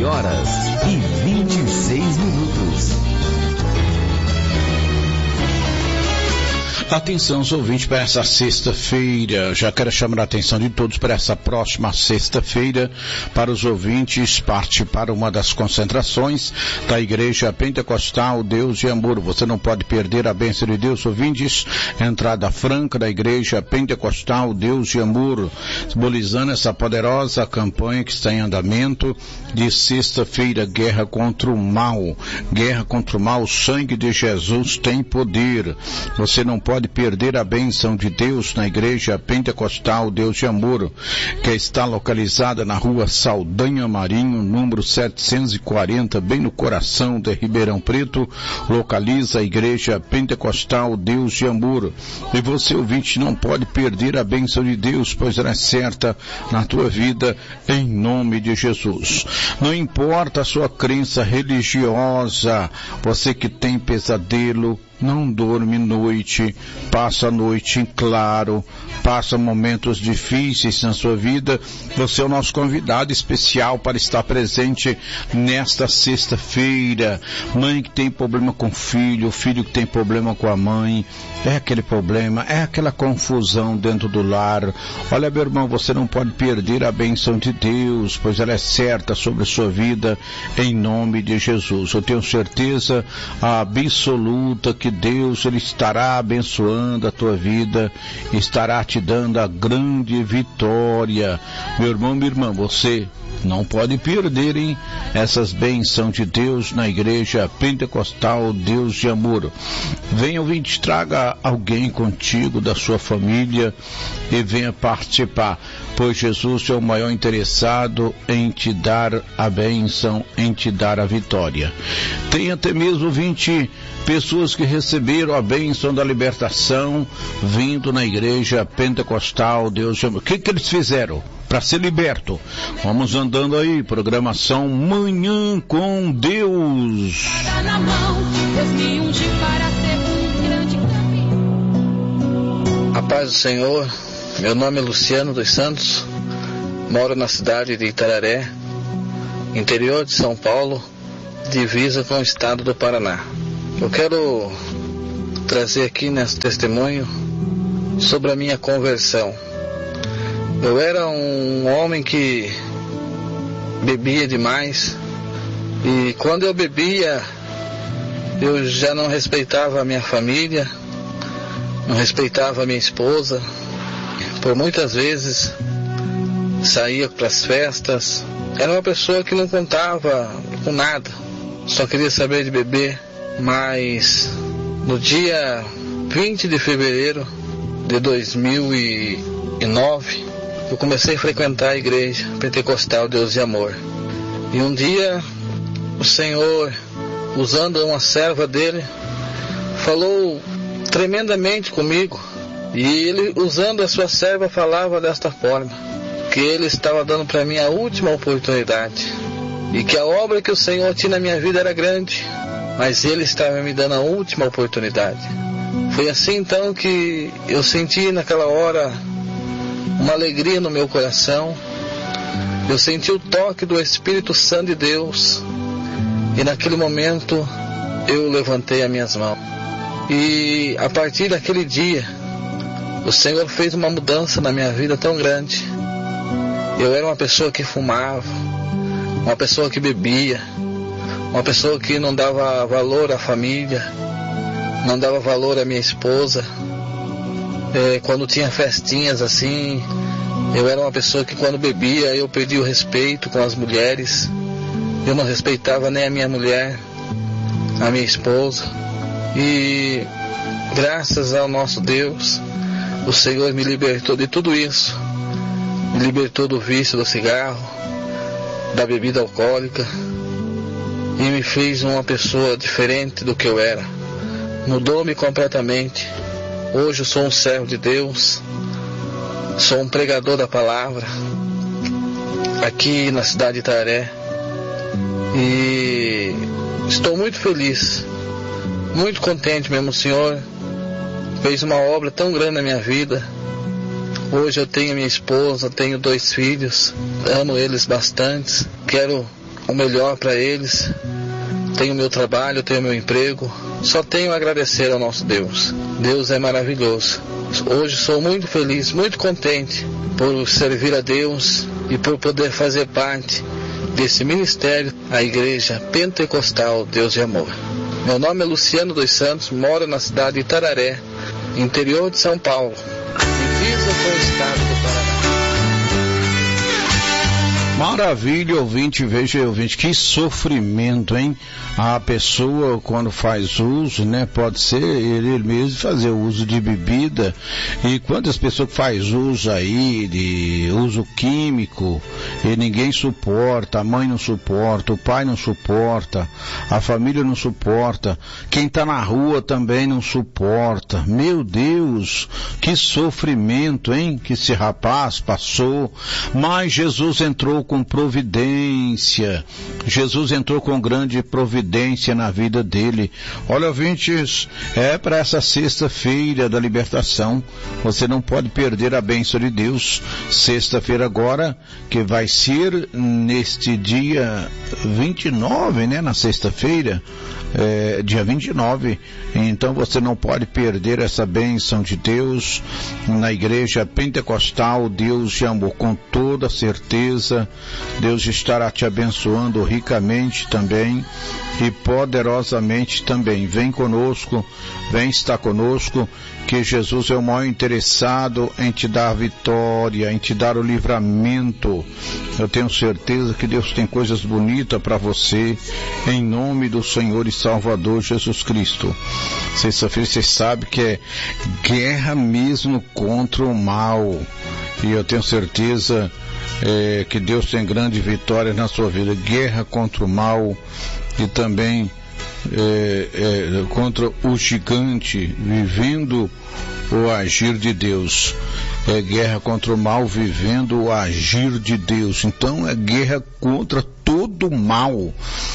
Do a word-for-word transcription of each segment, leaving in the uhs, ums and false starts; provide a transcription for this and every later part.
horas e vinte e seis minutos. Atenção, os ouvintes, para essa sexta-feira. Já quero chamar a atenção de todos para essa próxima sexta-feira, para os ouvintes participar uma das concentrações da Igreja Pentecostal Deus e Amor. Você não pode perder a bênção de Deus, ouvintes. Entrada franca da Igreja Pentecostal Deus e Amor, simbolizando essa poderosa campanha que está em andamento de sexta-feira, guerra contra o mal. Guerra contra o mal, o sangue de Jesus tem poder. Você não pode perder a bênção de Deus na Igreja Pentecostal Deus e Amor, que está localizada na rua Saldanha Marinho, número setecentos e quarenta, bem no coração de Ribeirão Preto. Localiza a Igreja Pentecostal Deus e Amor. E você, ouvinte, não pode perder a bênção de Deus, pois ela é certa na tua vida, em nome de Jesus. Não importa a sua crença religiosa, você que tem pesadelo, não dorme noite, passa a noite em claro, passa momentos difíceis na sua vida, você é o nosso convidado especial para estar presente nesta sexta-feira. Mãe que tem problema com o filho, filho que tem problema com a mãe, é aquele problema, é aquela confusão dentro do lar. Olha, meu irmão, você não pode perder a bênção de Deus, pois ela é certa sobre a sua vida, em nome de Jesus. Eu tenho certeza absoluta que Deus, Ele estará abençoando a tua vida, estará te dando a grande vitória. Meu irmão, minha irmã, você não pode perder, hein, essas bênçãos de Deus na Igreja Pentecostal Deus de Amor. Venha, ouvinte, traga alguém contigo da sua família e venha participar, pois Jesus é o maior interessado em te dar a bênção, em te dar a vitória. Tem até mesmo vinte pessoas que receberam a bênção da libertação vindo na Igreja Pentecostal Deus de Amor. O que que eles fizeram para ser liberto? Vamos andando aí, programação Manhã com Deus. A paz do Senhor. Meu nome é Luciano dos Santos, moro na cidade de Itararé, interior de São Paulo, divisa com o estado do Paraná. Eu quero trazer aqui nesse testemunho sobre a minha conversão. Eu era um homem que bebia demais, e quando eu bebia, eu já não respeitava a minha família, não respeitava a minha esposa. Por muitas vezes saía para as festas, era uma pessoa que não contava com nada, só queria saber de beber. Mas no dia vinte de fevereiro de dois mil e nove, eu comecei a frequentar a Igreja Pentecostal Deus e Amor. E um dia o Senhor, usando uma serva dele, falou tremendamente comigo. E ele, usando a sua serva, falava desta forma: que ele estava dando para mim a última oportunidade, e que a obra que o Senhor tinha na minha vida era grande, mas ele estava me dando a última oportunidade. Foi assim então que eu senti naquela hora uma alegria no meu coração. Eu senti o toque do Espírito Santo de Deus, e naquele momento eu levantei as minhas mãos. E a partir daquele dia, o Senhor fez uma mudança na minha vida tão grande. Eu era uma pessoa que fumava, uma pessoa que bebia, uma pessoa que não dava valor à família, não dava valor à minha esposa. É, quando tinha festinhas assim, eu era uma pessoa que quando bebia eu perdia o respeito com as mulheres. Eu não respeitava nem a minha mulher, a minha esposa. E graças ao nosso Deus, o Senhor me libertou de tudo isso. Me libertou do vício do cigarro, da bebida alcoólica, e me fez uma pessoa diferente do que eu era. Mudou-me completamente. Hoje eu sou um servo de Deus, sou um pregador da palavra aqui na cidade de Itararé, e estou muito feliz, muito contente mesmo. O Senhor fez uma obra tão grande na minha vida. Hoje eu tenho minha esposa, tenho dois filhos, amo eles bastante. Quero o melhor para eles. Tenho meu trabalho, tenho meu emprego. Só tenho a agradecer ao nosso Deus. Deus é maravilhoso. Hoje sou muito feliz, muito contente por servir a Deus e por poder fazer parte desse ministério, a Igreja Pentecostal Deus de Amor. Meu nome é Luciano dos Santos, moro na cidade de Itararé, interior de São Paulo, divisa com o estado do Paraná. Maravilha, ouvinte, veja, ouvinte, que sofrimento, hein? A pessoa, quando faz uso, né, pode ser ele mesmo fazer uso de bebida, e quantas pessoas que faz uso aí de uso químico, e ninguém suporta, a mãe não suporta, o pai não suporta, a família não suporta, quem está na rua também não suporta. Meu Deus, que sofrimento, hein, que esse rapaz passou, mas Jesus entrou com providência, Jesus entrou com grande providência na vida dele. Olha, ouvintes, é para essa sexta-feira da libertação, você não pode perder a bênção de Deus. Sexta-feira agora, que vai ser neste dia vinte e nove, né, na sexta-feira, é, dia vinte e nove, então você não pode perder essa bênção de Deus na Igreja Pentecostal Deus de Amor, com toda certeza. Deus estará te abençoando ricamente também e poderosamente também. Vem conosco, vem estar conosco, que Jesus é o maior interessado em te dar vitória, em te dar o livramento. Eu tenho certeza que Deus tem coisas bonitas para você, em nome do Senhor e Salvador Jesus Cristo. Sexta-feira você sabe que é guerra mesmo contra o mal, e eu tenho certeza É, que Deus tem grande vitória na sua vida. Guerra contra o mal e também é, é, contra o gigante, vivendo o agir de Deus. É guerra contra o mal, vivendo o agir de Deus. Então é guerra contra todo o mal.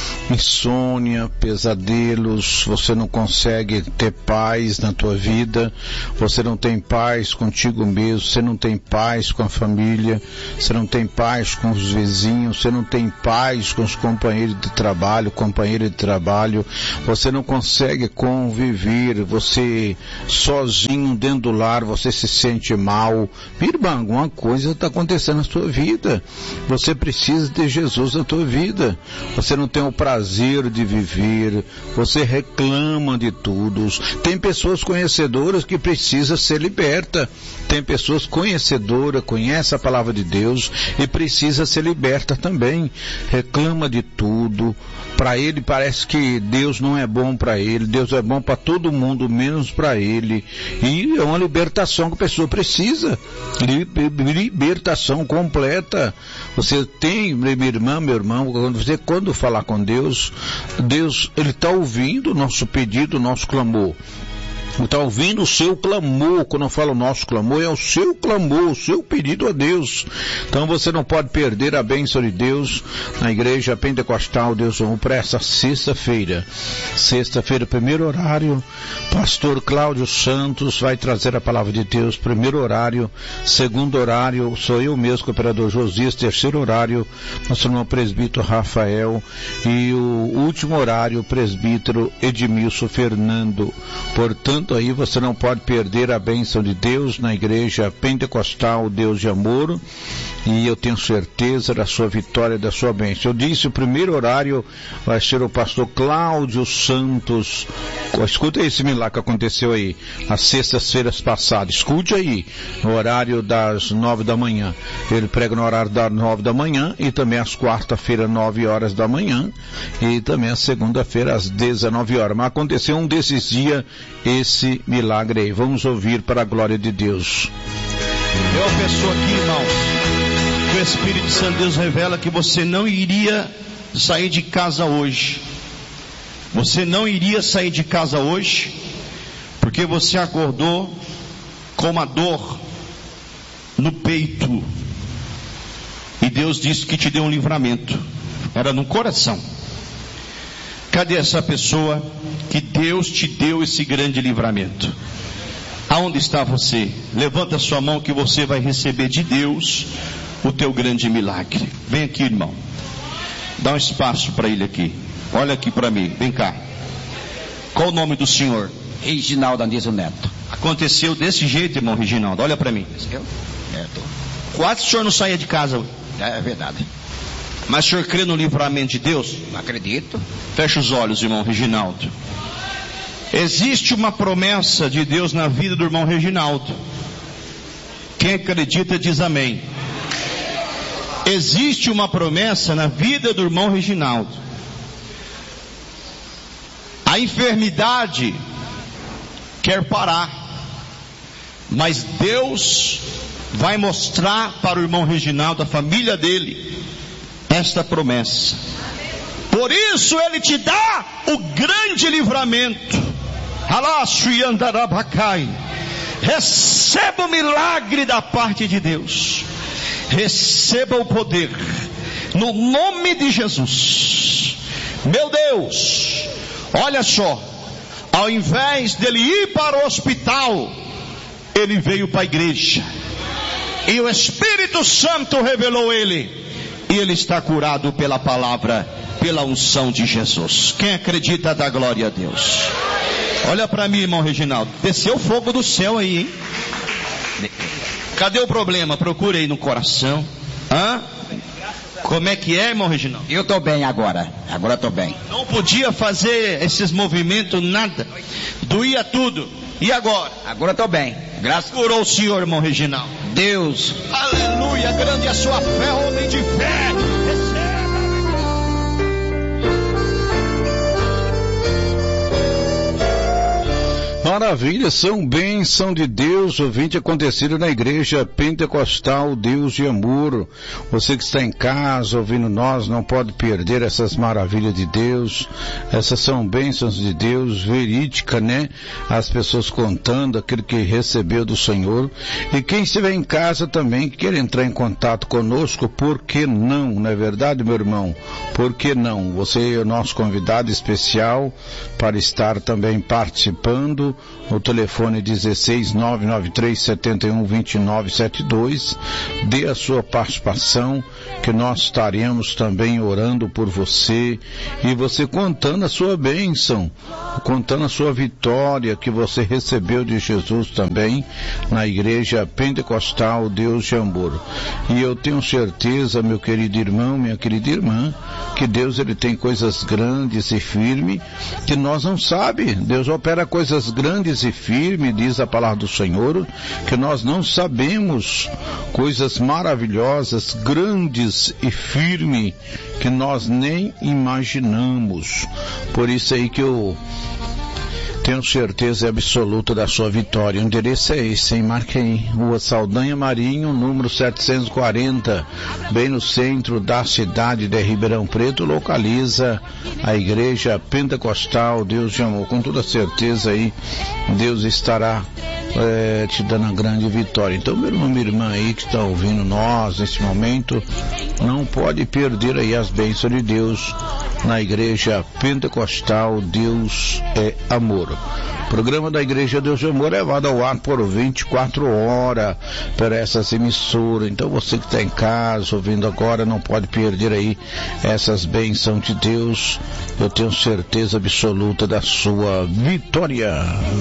Insônia, pesadelos, você não consegue ter paz na tua vida, você não tem paz contigo mesmo, você não tem paz com a família, você não tem paz com os vizinhos, você não tem paz com os companheiros de trabalho, companheira de trabalho, você não consegue conviver, você sozinho dentro do lar, você se sente mal. Minha irmã, alguma coisa está acontecendo na sua vida, você precisa de Jesus na tua vida, você não tem o prazer prazer de viver, você reclama de tudo. Tem pessoas conhecedoras que precisam ser liberta, tem pessoas conhecedoras, conhece a palavra de Deus e precisa ser liberta também, reclama de tudo. Para ele parece que Deus não é bom para ele, Deus é bom para todo mundo, menos para ele, e é uma libertação que a pessoa precisa, libertação completa. Você tem, minha irmã, meu irmão, quando você quando falar com Deus, Deus, Ele está ouvindo o nosso pedido, o nosso clamor. Está ouvindo o seu clamor. Quando eu falo nosso clamor, é o seu clamor, o seu pedido a Deus. Então você não pode perder a bênção de Deus na Igreja Pentecostal Deus Amor para essa sexta-feira. Sexta-feira, primeiro horário, pastor Cláudio Santos vai trazer a palavra de Deus, primeiro horário. Segundo horário, sou eu mesmo, cooperador Josias. Terceiro horário, nosso irmão presbítero Rafael. E o último horário, presbítero Edmilson Fernando. Portanto, aí você não pode perder a bênção de Deus na Igreja Pentecostal Deus de Amor, e eu tenho certeza da sua vitória e da sua bênção. Eu disse, o primeiro horário vai ser o pastor Cláudio Santos. Escuta esse milagre que aconteceu aí as sextas-feiras passadas, escute aí, no horário das nove da manhã. Ele prega no horário das nove da manhã, e também às quarta-feira, nove horas da manhã, e também às segunda-feira, às dezenove horas. Mas aconteceu um desses dias esse milagre aí. Vamos ouvir para a glória de Deus. Eu penso aqui, irmãos, que o Espírito Santo Deus revela que você não iria sair de casa hoje. Você não iria sair de casa hoje, porque você acordou com uma dor no peito. E Deus disse que te deu um livramento. Era no coração. Cadê essa pessoa que Deus te deu esse grande livramento? Aonde está você? Levanta a sua mão que você vai receber de Deus o teu grande milagre. Vem aqui, irmão. Dá um espaço para ele aqui. Olha aqui para mim, vem cá. Qual o nome do senhor? Reginaldo Anísio Neto. Aconteceu desse jeito, irmão Reginaldo. Olha para mim. Neto. Quase o senhor não saía de casa. É verdade. Mas o senhor crê no livramento de Deus? Não acredito. Fecha os olhos, irmão Reginaldo. Existe uma promessa de Deus na vida do irmão Reginaldo. Quem acredita diz amém. Existe uma promessa na vida do irmão Reginaldo. A enfermidade quer parar, mas Deus vai mostrar para o irmão Reginaldo, a família dele, esta promessa. Por isso ele te dá o grande livramento. Receba o milagre da parte de Deus. Receba o poder no nome de Jesus. Meu Deus, olha só, ao invés dele ir para o hospital, ele veio para a igreja, e o Espírito Santo revelou ele, e ele está curado pela palavra, pela unção de Jesus. Quem acredita dá glória a Deus. Olha para mim, irmão Reginaldo, desceu fogo do céu aí, hein? Cadê o problema? Procure aí no coração. Hã? Como é que é, irmão Reginaldo? Eu estou bem agora. Agora estou bem. Não podia fazer esses movimentos, nada. Doía tudo. E agora? Agora estou bem. Graças. Curou o senhor, irmão Reginaldo. Deus. Aleluia. Grande é a sua fé, homem de fé. Maravilha, são bênção de Deus, ouvinte, acontecido na igreja pentecostal Deus de Amor. Você que está em casa ouvindo nós, não pode perder essas maravilhas de Deus. Essas são bênçãos de Deus, verídica, né? As pessoas contando aquilo que recebeu do Senhor. E quem estiver em casa também, que quer entrar em contato conosco, por que não? Não é verdade, meu irmão? Por que não? Você é o nosso convidado especial para estar também participando. O telefone dezesseis nove nove três sete um dois nove sete dois. Dê a sua participação, que nós estaremos também orando por você, e você contando a sua bênção, contando a sua vitória que você recebeu de Jesus também na igreja pentecostal Deus de Amor. E eu tenho certeza, meu querido irmão, minha querida irmã, que Deus, ele tem coisas grandes e firmes que nós não sabemos. Deus opera coisas grandes e firmes, diz a palavra do Senhor, que nós não sabemos, coisas maravilhosas, grandes e firmes, que nós nem imaginamos. Por isso aí que eu tenho certeza absoluta da sua vitória. O endereço é esse, hein? Marque aí, Rua Saldanha Marinho, número setecentos e quarenta, bem no centro da cidade de Ribeirão Preto, localiza a igreja pentecostal Deus de Amor. Com toda certeza aí, Deus estará é, te dando a grande vitória. Então, meu irmão, minha irmã aí que está ouvindo nós nesse momento, não pode perder aí as bênçãos de Deus na igreja pentecostal Deus é Amor. O programa da igreja Deus de Amor é levado ao ar por vinte e quatro horas por essas emissoras. Então você que está em casa ouvindo agora, não pode perder aí essas bênçãos de Deus. Eu tenho certeza absoluta da sua vitória.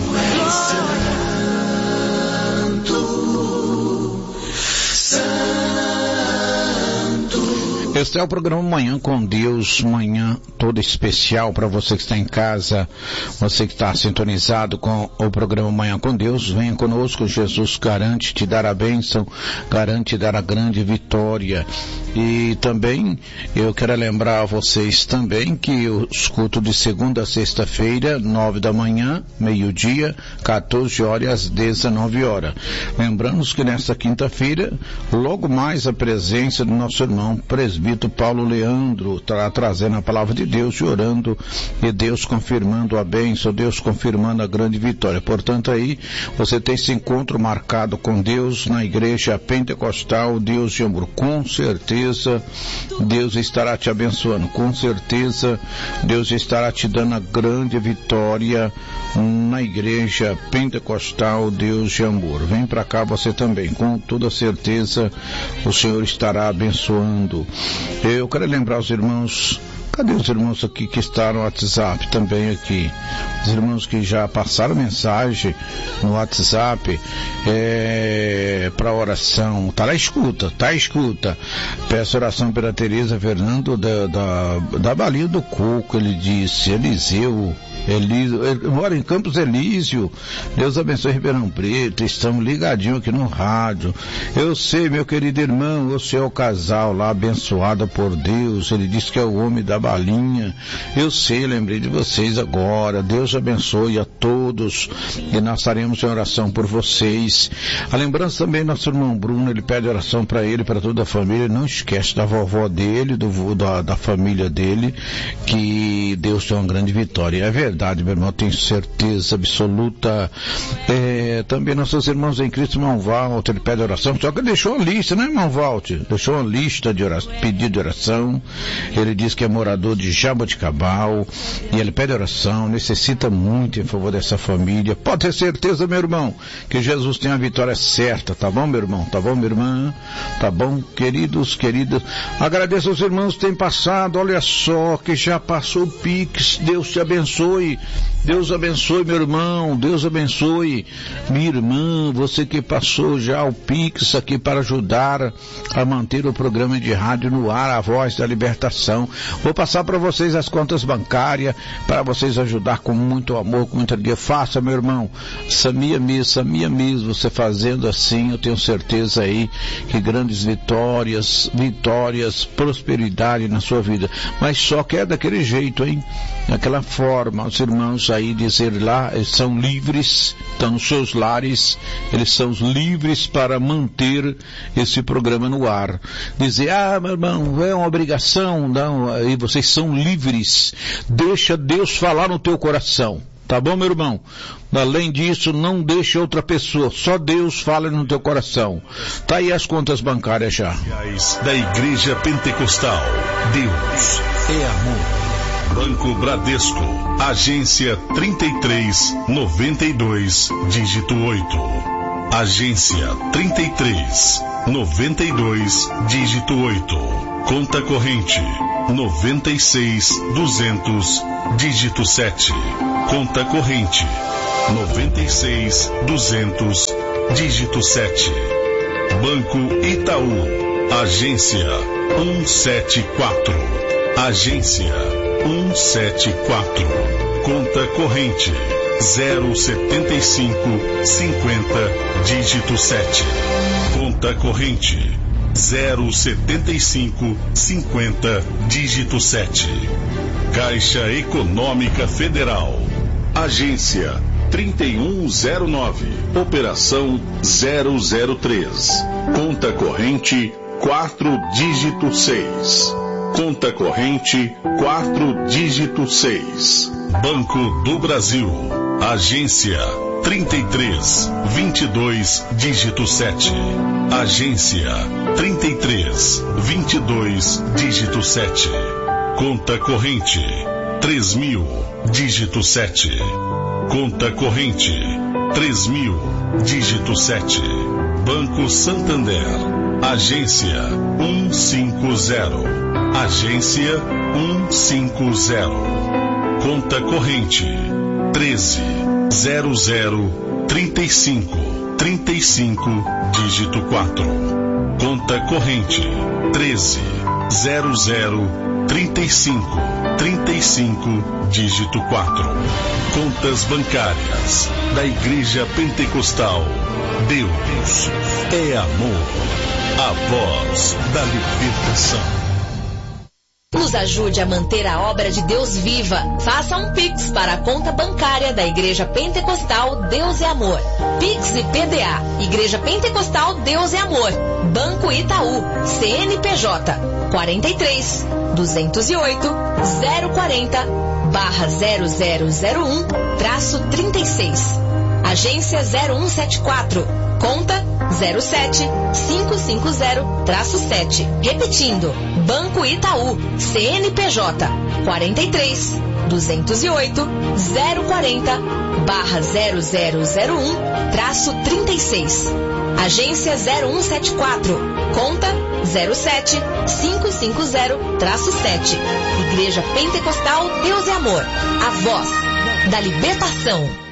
Este é o programa Manhã com Deus, manhã toda especial para você que está em casa, você que está sintonizado com o programa Manhã com Deus. Venha conosco, Jesus garante te dar a bênção, garante te dar a grande vitória. E também eu quero lembrar a vocês também que os cultos de segunda a sexta-feira, nove da manhã, meio-dia, quatorze horas às dezenove horas. Lembramos que nesta quinta-feira, logo mais a presença do nosso irmão presbítero Paulo Leandro estará trazendo a palavra de Deus e orando, e Deus confirmando a bênção, Deus confirmando a grande vitória. Portanto aí, você tem esse encontro marcado com Deus na igreja pentecostal Deus de Amor. Com certeza Deus estará te abençoando, com certeza Deus estará te dando a grande vitória na igreja pentecostal Deus de Amor. Vem para cá você também, com toda certeza o Senhor estará abençoando. Eu quero lembrar os irmãos, cadê os irmãos aqui que estão no WhatsApp também aqui? Os irmãos que já passaram mensagem no WhatsApp é, para oração. Tá lá, escuta, tá, escuta. Peço oração pela Tereza Fernando da, da, da Balinha do Coco, ele disse, Eliseu. Elísio, ele mora em Campos Elísio. Deus abençoe Ribeirão Preto. Estamos ligadinhos aqui no rádio. Eu sei, meu querido irmão, você é o casal lá abençoado por Deus. Ele disse que é o homem da balinha. Eu sei, lembrei de vocês agora. Deus abençoe a todos e nós estaremos em oração por vocês. A lembrança também do nosso irmão Bruno, ele pede oração para ele, para toda a família. Não esquece da vovó dele, do, da, da família dele, que Deus tem uma grande vitória. É verdade. Verdade, meu irmão, tenho certeza absoluta. É, também nossos irmãos em Cristo, irmão Walter, ele pede oração, só que ele deixou uma lista, né, irmão Walter? Deixou uma lista de oração, pedido de oração. Ele diz que é morador de Jaboticabal e ele pede oração, necessita muito em favor dessa família. Pode ter certeza, meu irmão, que Jesus tem a vitória certa, tá bom, meu irmão? Tá bom, minha irmã? Tá bom, queridos, queridas? Agradeço aos irmãos que têm passado, olha só, que já passou o Pix, Deus te abençoe. Deus abençoe, meu irmão, Deus abençoe minha irmã, você que passou já o Pix aqui para ajudar a manter o programa de rádio no ar, a voz da libertação. Vou passar para vocês as contas bancárias, para vocês ajudar com muito amor, com muita alegria. Faça, meu irmão, Samia mesmo, Samia mesmo, você fazendo assim, eu tenho certeza aí que grandes vitórias, vitórias, prosperidade na sua vida, mas só que é daquele jeito, hein? Daquela forma, os irmãos aí dizer lá, eles são livres, estão nos seus lares, eles são livres para manter esse programa no ar. Dizer, ah, meu irmão, é uma obrigação, não, aí vocês são livres, deixa Deus falar no teu coração. Tá bom, meu irmão? Além disso, não deixe outra pessoa, só Deus fala no teu coração. Tá aí as contas bancárias já. Da Igreja Pentecostal, Deus é amor. Banco Bradesco, agência trinta e três, noventa e dois, dígito oito. Agência trinta e três, noventa e dois, dígito oito. Conta corrente noventa e seis, duzentos, dígito sete. Conta corrente noventa e seis, duzentos, dígito sete. Banco Itaú, agência cento e setenta e quatro. Agência cento e setenta e quatro. Conta corrente zero setenta e cinco, cinquenta, dígito sete. Conta corrente zero setenta e cinco, cinquenta, dígito sete. Caixa Econômica Federal, agência trinta e um zero nove, operação zero zero três. Conta corrente quatro, dígito seis. Conta corrente quatro, dígito seis. Banco do Brasil, agência trinta e três, vinte e dois, dígito sete. Agência trinta e três, vinte e dois, dígito sete. Conta corrente três mil, dígito sete. Conta corrente três mil, dígito sete. Banco Santander, agência cento e cinquenta. Agência cento e cinquenta. Conta corrente treze, zero zero, trinta e cinco, trinta e cinco, dígito quatro. Conta corrente treze, zero zero, trinta e cinco, trinta e cinco, dígito quatro. Contas bancárias da Igreja Pentecostal, Deus é amor, a voz da libertação. Nos ajude a manter a obra de Deus viva. Faça um Pix para a conta bancária da Igreja Pentecostal Deus é Amor. Pix e P D A. Igreja Pentecostal Deus é Amor. Banco Itaú. C N P J. quarenta e três, duzentos e oito, zero quarenta, barra zero zero zero um, traço trinta e seis. Agência zero um sete quatro. Conta zero sete, cinco cinco zero, traço sete. Repetindo, Banco Itaú, C N P J, quarenta e três, duzentos e oito, zero quarenta, barra zero zero zero um, traço trinta e seis. Agência zero um sete quatro. Conta zero sete cinco cinco zero sete. Igreja Pentecostal Deus e Amor, a voz da libertação.